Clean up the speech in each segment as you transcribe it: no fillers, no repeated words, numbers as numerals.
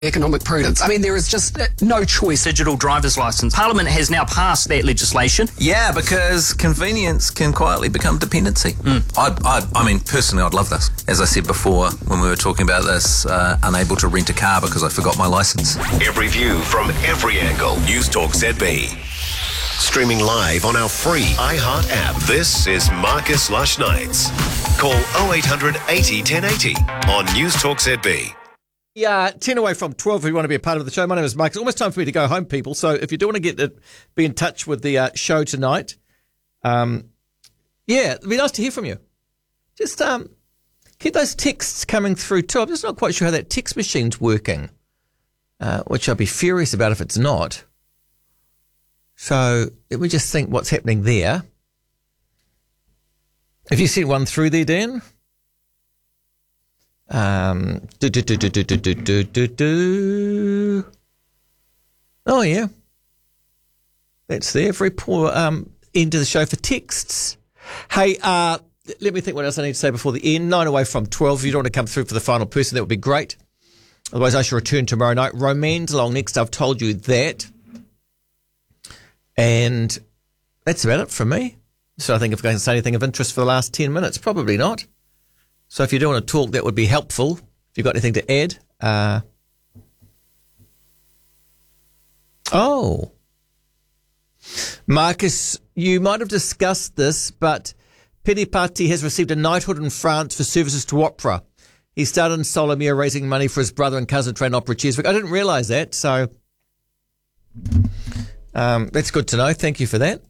economic prudence. I mean, there is just no choice. Digital driver's license. Parliament has now passed that legislation. Yeah, because convenience can quietly become dependency. I mean, personally, I'd love this. As I said before, when we were talking about this, unable to rent a car because I forgot my license. Every view from every angle. News Talk ZB. Streaming live on our free iHeart app. This is Marcus Lush Nights. Call 0800 80 1080 on News Talk ZB. Yeah, 10 away from 12 if you want to be a part of the show. My name is Mike. It's almost time for me to go home, people. So if you do want to be in touch with the show tonight, it'd be nice to hear from you. Just keep those texts coming through too. I'm just not quite sure how that text machine's working, which I'd be furious about if it's not. So let me just think what's happening there. Have you sent one through there, Dan? Oh yeah, that's there. Very poor end to the show for texts. Hey, let me think what else I need to say before the end. 9 away from 12. If you don't want to come through for the final person, that would be great. Otherwise, I shall return tomorrow night. Roman's along next. I've told you that, and that's about it from me. So I think if I'm going to say anything of interest for the last 10 minutes, probably not. So if you do want to talk, that would be helpful. If you've got anything to add. Marcus, you might have discussed this, but Piripati has received a knighthood in France for services to opera. He started in Solomia raising money for his brother and cousin trained opera Chiswick. I didn't realise that, so that's good to know. Thank you for that.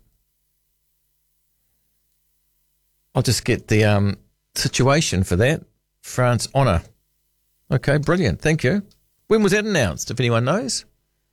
I'll just get the situation for that. France honour. Okay, brilliant. Thank you. When was that announced, if anyone knows?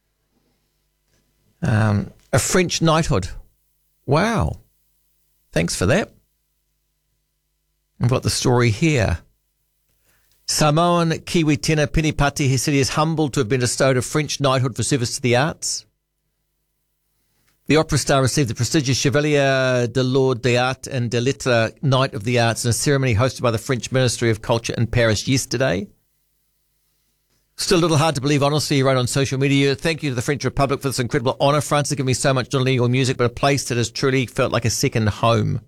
A French knighthood. Wow. Thanks for that. I've got the story here. Samoan Kiwi tenor Piripati, he said he is humbled to have been bestowed a French knighthood for service to the arts. The opera star received the prestigious Chevalier de l'Ordre des Arts and des Lettres Knight of the Arts in a ceremony hosted by the French Ministry of Culture in Paris yesterday. Still a little hard to believe, honestly, he wrote on social media, thank you to the French Republic for this incredible honour. France has given me so much not only your music, but a place that has truly felt like a second home.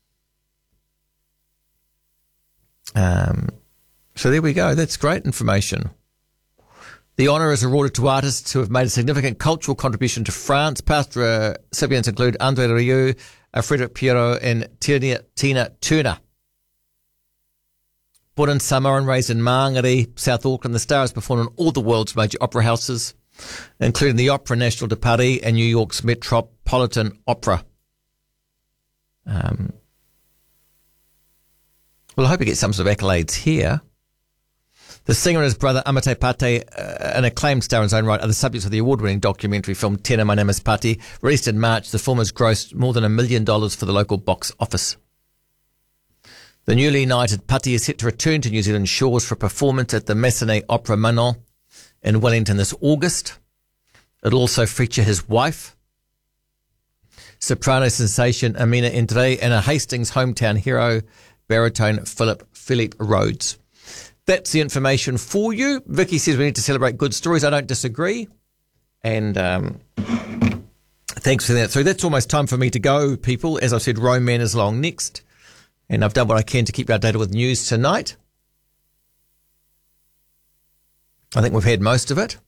So there we go. That's great information. The honour is awarded to artists who have made a significant cultural contribution to France. Past recipients include André Rieu, Frédéric Pierrot, and Tina Turner. Born in Samoa and raised in Māngere, South Auckland, the star has performed in all the world's major opera houses, including the Opera National de Paris and New York's Metropolitan Opera. Well, I hope he gets some sort of accolades here. The singer and his brother, Amate Pate, an acclaimed star in his own right, are the subjects of the award-winning documentary film Tēnā, My Name is Pate. Released in March, the film has grossed more than $1 million for the local box office. The newly knighted Pate is set to return to New Zealand shores for a performance at the Massenet Opera Manon in Wellington this August. It'll also feature his wife, soprano sensation Amina Endre, and a Hastings hometown hero, baritone Philip Rhodes. That's the information for you. Vicky says we need to celebrate good stories. I don't disagree. And thanks for that. So that's almost time for me to go, people. As I said, Roman is along next. And I've done what I can to keep you updated with news tonight. I think we've had most of it.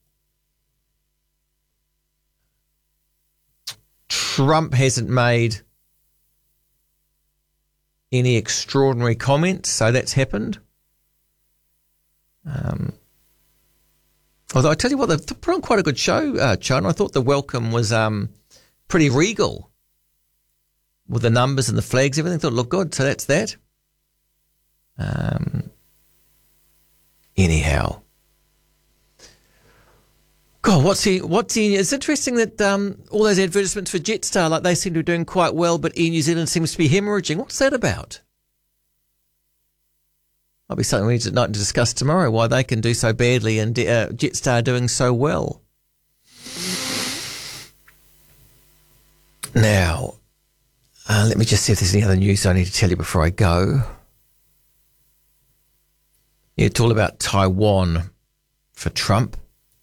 Trump hasn't made any extraordinary comments, so that's happened. Although I tell you what, they've put on quite a good show, China. I thought the welcome was pretty regal with the numbers and the flags. Everything thought it looked good. So that's that. Anyhow, God, what's he? It's interesting that all those advertisements for Jetstar, like they seem to be doing quite well, but Air New Zealand seems to be hemorrhaging. What's that about? Might be something we need to discuss tomorrow, why they can do so badly and Jetstar doing so well. Now, let me just see if there's any other news I need to tell you before I go. Yeah, it's all about Taiwan for Trump.